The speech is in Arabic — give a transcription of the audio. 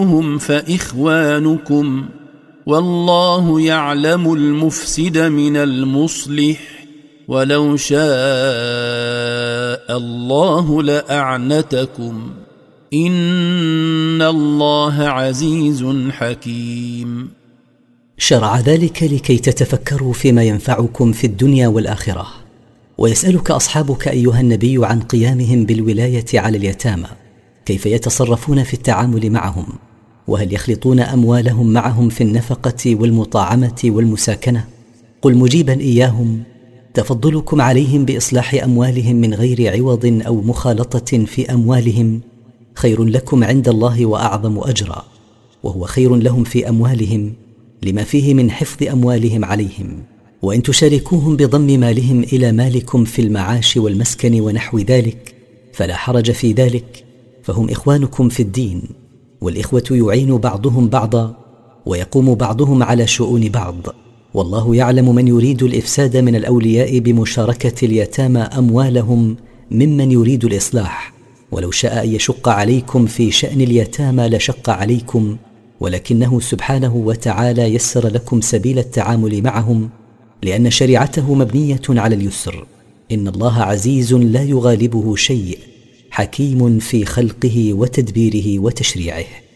هم فإخوانكم والله يعلم المفسد من المصلح ولو شاء الله لأعنتكم إن الله عزيز حكيم. شرع ذلك لكي تتفكروا فيما ينفعكم في الدنيا والآخرة. ويسألك أصحابك أيها النبي عن قيامهم بالولاية على اليتامى، كيف يتصرفون في التعامل معهم، وهل يخلطون أموالهم معهم في النفقة والمطاعمة والمساكنة؟ قل مجيبا إياهم: تفضلكم عليهم بإصلاح أموالهم من غير عوض أو مخالطة في أموالهم خير لكم عند الله وأعظم أجرا، وهو خير لهم في أموالهم لما فيه من حفظ أموالهم عليهم. وإن تشاركوهم بضم مالهم إلى مالكم في المعاش والمسكن ونحو ذلك فلا حرج في ذلك، فهم إخوانكم في الدين، والإخوة يعين بعضهم بعضا ويقوم بعضهم على شؤون بعض. والله يعلم من يريد الإفساد من الأولياء بمشاركة اليتامى أموالهم ممن يريد الإصلاح، ولو شاء أن يشق عليكم في شأن اليتامى لشق عليكم، ولكنه سبحانه وتعالى يسر لكم سبيل التعامل معهم، لأن شريعته مبنية على اليسر. إن الله عزيز لا يغالبه شيء، حكيم في خلقه وتدبيره وتشريعه.